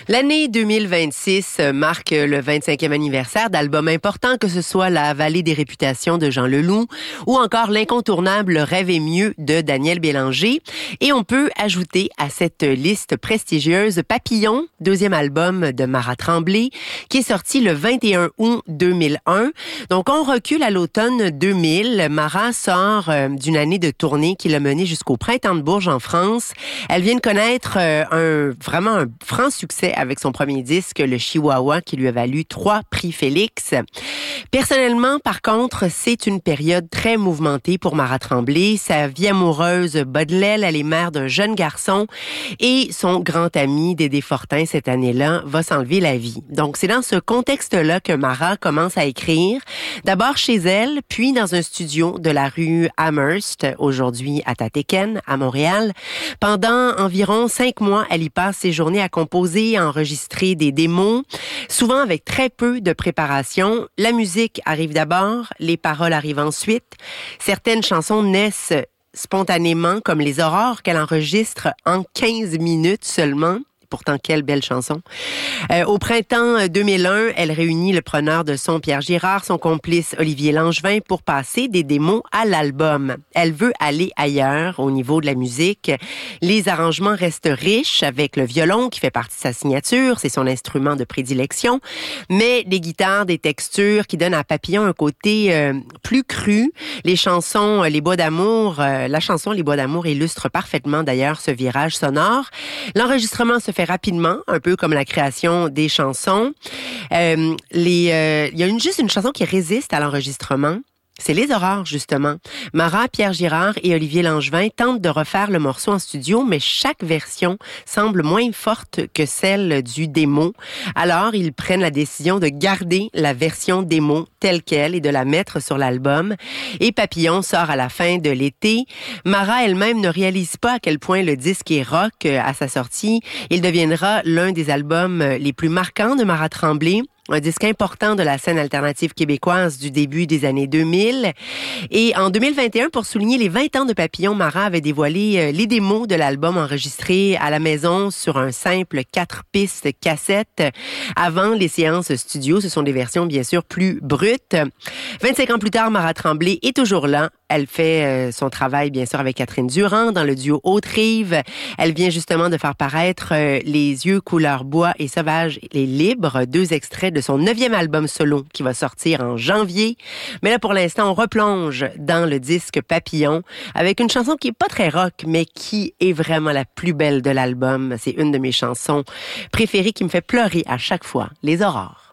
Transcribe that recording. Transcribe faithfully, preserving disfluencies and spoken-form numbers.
L'année deux mille vingt-six marque le vingt-cinquième anniversaire d'albums importants, que ce soit La Vallée des réputations de Jean Leloup ou encore l'incontournable Le Rêve est mieux de Daniel Bélanger. Et on peut ajouter à cette liste prestigieuse Papillon, deuxième album de Mara Tremblay, qui est sorti le vingt et un août deux mille un. Donc on recule à l'automne deux mille. Mara sort euh, d'une année de tournée qui l'a menée jusqu'au Printemps de Bourges en France. Elle vient de connaître euh, un vraiment un franc succès avec son premier disque, le Chihuahua, qui lui a valu trois prix Félix. Personnellement, par contre, c'est une période très mouvementée pour Mara Tremblay. Sa vie amoureuse bat de l'aile, elle est mère d'un jeune garçon et son grand ami Dédé Fortin, cette année-là, va s'enlever la vie. Donc, c'est dans ce contexte-là que Mara commence à écrire, d'abord chez elle, puis dans un studio de la rue Amherst, aujourd'hui à Tatéken, à Montréal. Pendant environ cinq mois, elle y passe ses journées à composer, à enregistrer des démos, souvent avec très peu de préparation. La musique arrive d'abord, les paroles arrivent ensuite. Certaines chansons naissent spontanément, comme Les Aurores, qu'elle enregistre en quinze minutes seulement. Pourtant, quelle belle chanson. Euh, au printemps deux mille un, elle réunit le preneur de son Pierre Girard, son complice Olivier Langevin, pour passer des démos à l'album. Elle veut aller ailleurs au niveau de la musique. Les arrangements restent riches avec le violon qui fait partie de sa signature, c'est son instrument de prédilection, mais des guitares, des textures qui donnent à Papillon un côté euh, plus cru. Les chansons Les Bois d'amour, euh, la chanson Les Bois d'amour illustre parfaitement d'ailleurs ce virage sonore. L'enregistrement se fait rapidement, un peu comme la création des chansons. Euh, les, euh, il y a une, juste une chanson qui résiste à l'enregistrement. C'est Les Aurores, justement. Mara, Pierre Girard et Olivier Langevin tentent de refaire le morceau en studio, mais chaque version semble moins forte que celle du démo. Alors, ils prennent la décision de garder la version démo telle qu'elle et de la mettre sur l'album. Et Papillon sort à la fin de l'été. Mara elle-même ne réalise pas à quel point le disque est rock à sa sortie. Il deviendra l'un des albums les plus marquants de Mara Tremblay. Un disque important de la scène alternative québécoise du début des années deux mille. Et en deux mille vingt et un, pour souligner les vingt ans de Papillon, Mara avait dévoilé les démos de l'album enregistrés à la maison sur un simple quatre pistes cassette. Avant les séances studio, ce sont des versions bien sûr plus brutes. vingt-cinq ans plus tard, Mara Tremblay est toujours là. Elle fait son travail, bien sûr, avec Catherine Durand dans le duo Haute-Rive. Elle vient justement de faire paraître Les yeux couleur bois et sauvage et libre, deux extraits de son neuvième album solo qui va sortir en janvier. Mais là, pour l'instant, on replonge dans le disque Papillon avec une chanson qui est pas très rock, mais qui est vraiment la plus belle de l'album. C'est une de mes chansons préférées qui me fait pleurer à chaque fois, Les Aurores.